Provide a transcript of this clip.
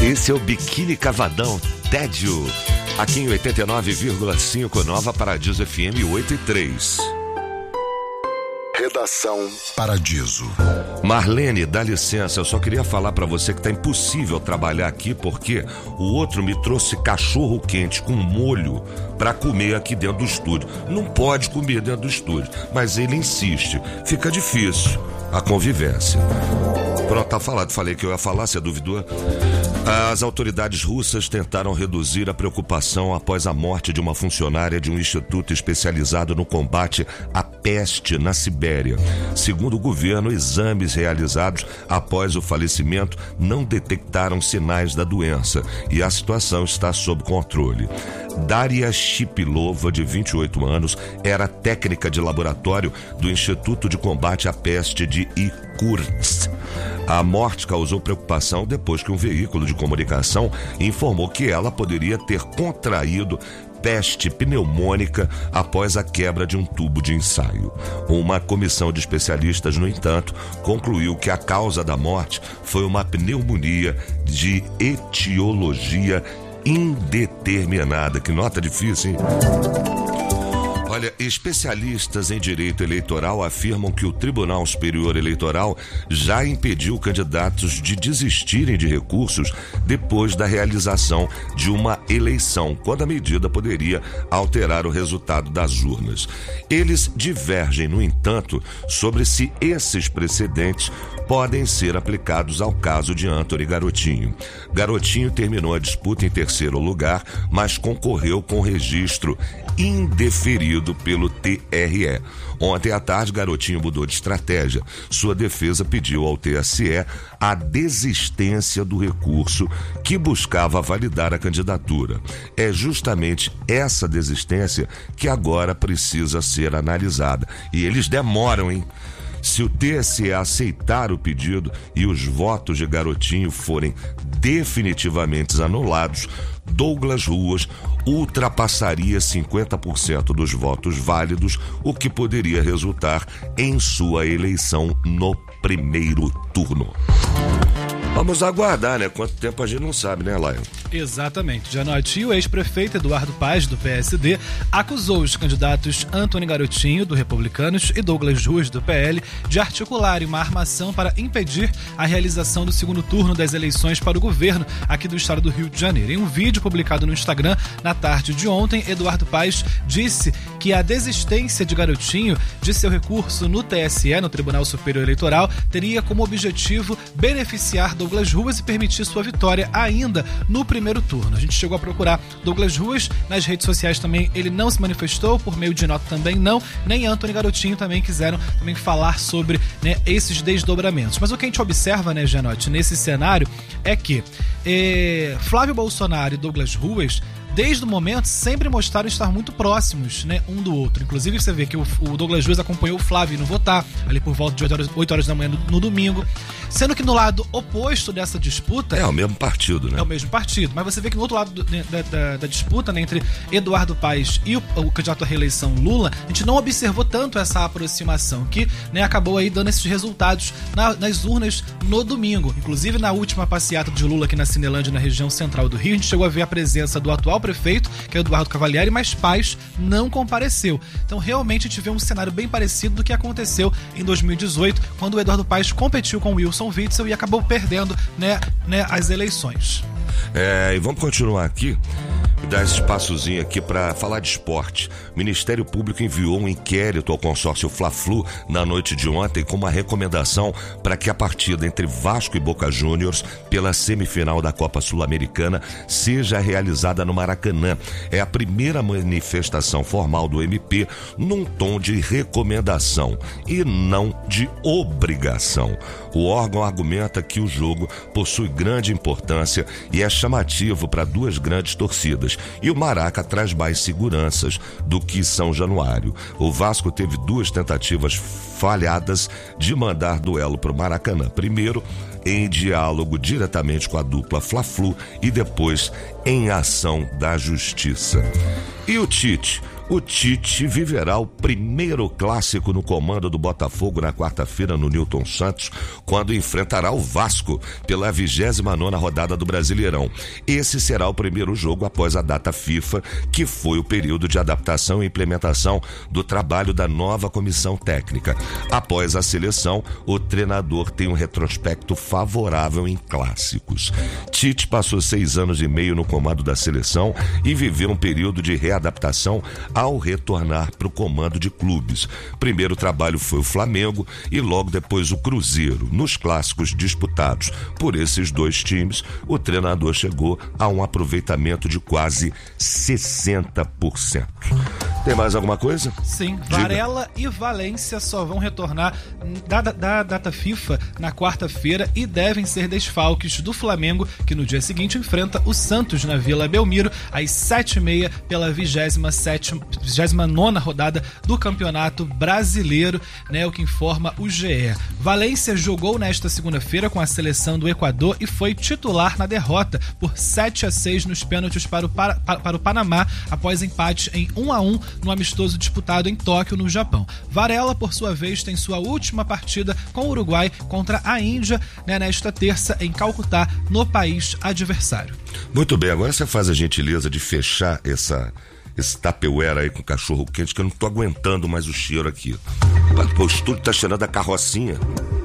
Esse é o Biquíni Cavadão, Tédio. Aqui em 89,5, Nova Paradiso FM 8:3. Redação Paradiso. Marlene, dá licença, eu só queria falar pra você que tá impossível trabalhar aqui porque o outro me trouxe cachorro quente com molho pra comer aqui dentro do estúdio. Não pode comer dentro do estúdio, mas ele insiste. Fica difícil a convivência. Pronto, tá falado. Falei que eu ia falar, você duvidou? As autoridades russas tentaram reduzir a preocupação após a morte de uma funcionária de um instituto especializado no combate à peste na Sibéria. Segundo o governo, exames realizados após o falecimento não detectaram sinais da doença e a situação está sob controle. Daria Shipilova, de 28 anos, era técnica de laboratório do Instituto de Combate à Peste de Irkutsk. A morte causou preocupação depois que um veículo de comunicação informou que ela poderia ter contraído peste pneumônica após a quebra de um tubo de ensaio. Uma comissão de especialistas, no entanto, concluiu que a causa da morte foi uma pneumonia de etiologia indeterminada. Que nota difícil, hein? Olha, especialistas em direito eleitoral afirmam que o Tribunal Superior Eleitoral já impediu candidatos de desistirem de recursos depois da realização de uma eleição, quando a medida poderia alterar o resultado das urnas. Eles divergem, no entanto, sobre se esses precedentes podem ser aplicados ao caso de Antony Garotinho. Garotinho terminou a disputa em terceiro lugar, mas concorreu com registro indeferido pelo TRE. Ontem à tarde, Garotinho mudou de estratégia. Sua defesa pediu ao TSE a desistência do recurso que buscava validar a candidatura. É justamente essa desistência que agora precisa ser analisada. E eles demoram, hein? Se o TSE aceitar o pedido e os votos de Garotinho forem definitivamente anulados, Douglas Ruas ultrapassaria 50% dos votos válidos, o que poderia resultar em sua eleição no primeiro turno. Vamos aguardar, né? Quanto tempo a gente não sabe, né, Lion? Exatamente. Janotti, o ex-prefeito Eduardo Paes, do PSD, acusou os candidatos Antony Garotinho, do Republicanos, e Douglas Ruas, do PL, de articularem uma armação para impedir a realização do segundo turno das eleições para o governo aqui do estado do Rio de Janeiro. Em um vídeo publicado no Instagram na tarde de ontem, Eduardo Paes disse que a desistência de Garotinho de seu recurso no TSE, no Tribunal Superior Eleitoral, teria como objetivo beneficiar Douglas Ruas e permitir sua vitória ainda no primeiro turno. A gente chegou a procurar Douglas Ruas nas redes sociais também, ele não se manifestou, por meio de nota também não, nem Antony Garotinho também quiseram também falar sobre, né, esses desdobramentos. Mas o que a gente observa, né, Janotti, nesse cenário é que Flávio Bolsonaro e Douglas Ruas, desde o momento, sempre mostraram estar muito próximos, né, um do outro. Inclusive, você vê que o Douglas Ruas acompanhou o Flávio no votar, ali por volta de 8 horas da manhã no domingo. Sendo que no lado oposto dessa disputa... É o mesmo partido, né? É o mesmo partido. Mas você vê que no outro lado da disputa, né, entre Eduardo Paes e o candidato à reeleição Lula, a gente não observou tanto essa aproximação, que, né, acabou aí dando esses resultados nas urnas no domingo. Inclusive, na última passeata de Lula aqui na Cinelândia, na região central do Rio, a gente chegou a ver a presença do atual prefeito, que é o Eduardo Cavalieri, mas Paes não compareceu. Então, realmente, a gente vê um cenário bem parecido do que aconteceu em 2018, quando o Eduardo Paes competiu com o Wilson Witzel e acabou perdendo, né, as eleições. E vamos continuar aqui, dar esse espaçozinho aqui para falar de esporte. O Ministério Público enviou um inquérito ao consórcio Fla-Flu na noite de ontem com uma recomendação para que a partida entre Vasco e Boca Juniors pela semifinal da Copa Sul-Americana seja realizada no Maracanã. É a primeira manifestação formal do MP num tom de recomendação e não de obrigação. O órgão argumenta que o jogo possui grande importância e é chamativo para duas grandes torcidas, e o Maraca traz mais seguranças do que São Januário. O Vasco teve duas tentativas falhadas de mandar duelo para o Maracanã. Primeiro, em diálogo diretamente com a dupla Fla-Flu e depois em ação da justiça. E o Tite O Tite viverá o primeiro clássico no comando do Botafogo na quarta-feira no Newton Santos, quando enfrentará o Vasco pela 29ª rodada do Brasileirão. Esse será o primeiro jogo após a data FIFA, que foi o período de adaptação e implementação do trabalho da nova comissão técnica. Após a seleção, o treinador tem um retrospecto favorável em clássicos. Tite passou 6 anos e meio no comando da seleção e viveu um período de readaptação ao retornar para o comando de clubes. Primeiro trabalho foi o Flamengo e logo depois o Cruzeiro. Nos clássicos disputados por esses dois times, o treinador chegou a um aproveitamento de quase 60%. Tem mais alguma coisa? Sim, Diga. Varela e Valência só vão retornar da data FIFA na quarta-feira e devem ser desfalques do Flamengo, que no dia seguinte enfrenta o Santos na Vila Belmiro às 7h30 pela 29ª rodada do Campeonato Brasileiro, né, o que informa o GE. Valência jogou nesta segunda-feira com a seleção do Equador e foi titular na derrota por 7-6 nos pênaltis para o Panamá, após empate em 1-1 no amistoso disputado em Tóquio, no Japão. Varela, por sua vez, tem sua última partida com o Uruguai contra a Índia, né, nesta terça em Calcutá, no país adversário. Muito bem, agora você faz a gentileza de fechar esse Tupperware aí com cachorro quente, que eu não tô aguentando mais o cheiro aqui. O estúdio tá cheirando a carrocinha.